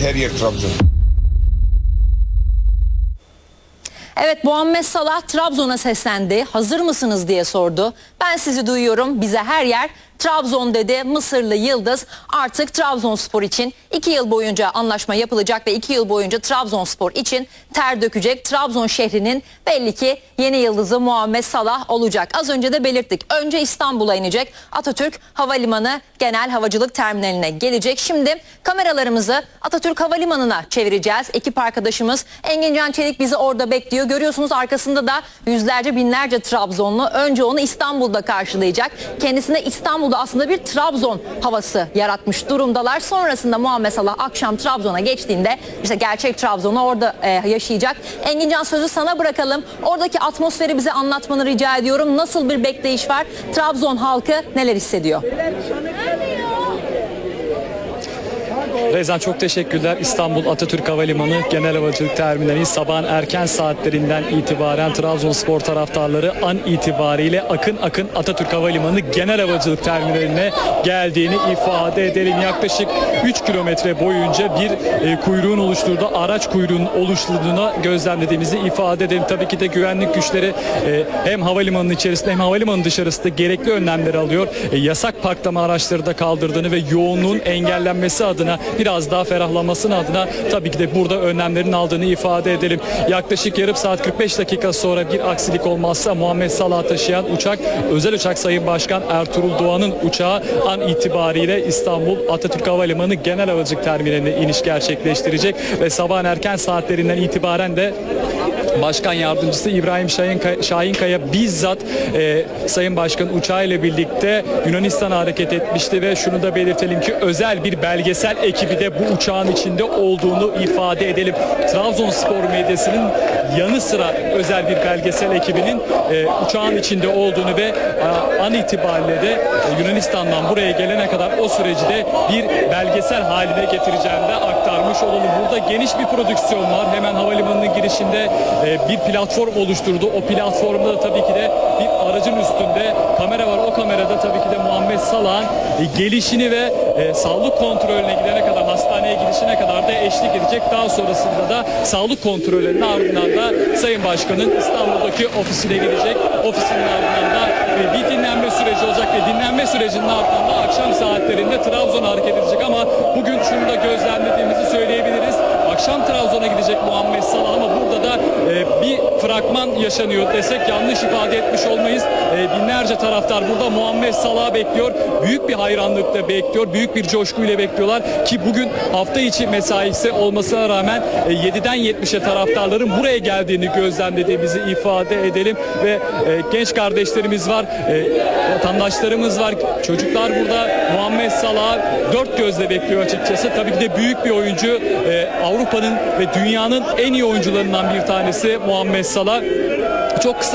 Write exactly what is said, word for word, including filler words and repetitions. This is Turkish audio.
her yer Trabzon. Evet, Muhammed Salah Trabzon'a seslendi. Hazır mısınız diye sordu. Ben sizi duyuyorum. Bize her yer Trabzon dedi. Mısırlı Yıldız artık Trabzonspor için iki yıl boyunca anlaşma yapılacak ve iki yıl boyunca Trabzonspor için ter dökecek. Trabzon şehrinin belli ki yeni yıldızı Muhammed Salah olacak. Az önce de belirttik. Önce İstanbul'a inecek. Atatürk Havalimanı Genel Havacılık Terminaline gelecek. Şimdi kameralarımızı Atatürk Havalimanı'na çevireceğiz. Ekip arkadaşımız Engin Can Çelik bizi orada bekliyor. Görüyorsunuz arkasında da yüzlerce binlerce Trabzonlu. Önce onu İstanbul'da karşılayacak. Kendisine İstanbul'da aslında bir Trabzon havası yaratmış durumdalar. Sonrasında Muhammed Salah akşam Trabzon'a geçtiğinde işte gerçek Trabzon'u orada e, yaşayacak. Engin Can, sözü sana bırakalım. Oradaki atmosferi bize anlatmanı rica ediyorum. Nasıl bir bekleyiş var? Trabzon halkı neler hissediyor? Rezan, çok teşekkürler. İstanbul Atatürk Havalimanı Genel Havacılık Terminali sabahın erken saatlerinden itibaren Trabzonspor taraftarları an itibariyle akın akın Atatürk Havalimanı Genel Havacılık Terminaline geldiğini ifade edelim. Yaklaşık üç kilometre boyunca bir e, kuyruğun oluşturduğu, araç kuyruğunun oluşturduğuna gözlemlediğimizi ifade edelim. Tabii ki de güvenlik güçleri e, hem havalimanının içerisinde hem havalimanı dışarısında gerekli önlemleri alıyor. E, yasak parklama araçları da kaldırdığını ve yoğunluğun engellenmesi adına, biraz daha ferahlamasının adına tabii ki de burada önlemlerin aldığını ifade edelim. Yaklaşık yarım saat kırk beş dakika sonra bir aksilik olmazsa Muhammed Salah'ı taşıyan uçak, özel uçak Sayın Başkan Ertuğrul Doğan'ın uçağı an itibariyle İstanbul Atatürk Havalimanı Genel Havacılık Terminaline iniş gerçekleştirecek ve sabahın erken saatlerinden itibaren de Başkan Yardımcısı İbrahim Şahinkaya, Şahinkaya bizzat e, Sayın Başkan uçağıyla birlikte Yunanistan'a hareket etmişti ve şunu da belirtelim ki özel bir belgesel ekibi de bu uçağın içinde olduğunu ifade edelim. Trabzonspor medyasının yanı sıra özel bir belgesel ekibinin e, uçağın içinde olduğunu ve e, an itibariyle de e, Yunanistan'dan buraya gelene kadar o süreci de bir belgesel haline getireceğini de aktarmış olalım. Burada geniş bir prodüksiyon var. Hemen havalimanının girişinde bir platform oluşturdu. O platformda da tabii ki de bir aracın üstünde kamera var. O kamerada tabii ki de Muhammed Salah'ın gelişini ve e, sağlık kontrolüne gidene kadar, hastaneye gidişine kadar da eşlik edecek. Daha sonrasında da sağlık kontrollerinin ardından da Sayın Başkan'ın İstanbul'daki ofisine gidecek. Ofisinin ardından da e, bir dinlenme süreci olacak ve dinlenme sürecinin ardından da akşam saatlerinde Trabzon'a hareket edecek. Ama bugün şunu da gözlemlediğimizi söyleyebiliriz. Akşam Trabzon'a gidecek Muhammed Salah ama burada da e, bir fragman yaşanıyor desek yanlış ifade etmiş olmayız. E, binlerce taraftar burada Muhammed Salah'ı bekliyor. Büyük bir hayranlıkla bekliyor. Büyük bir coşkuyla bekliyorlar ki bugün hafta içi mesaisi olmasına rağmen e, yediden yetmişe taraftarların buraya geldiğini gözlemlediğimizi ifade edelim ve e, genç kardeşlerimiz var, e, vatandaşlarımız var, çocuklar burada Muhammed Salah'ı dört gözle bekliyor açıkçası. Tabii ki de büyük bir oyuncu, e, Avrupa'nın ve dünyanın en iyi oyuncularından bir tanesi Muhammed Salah. Çok kısa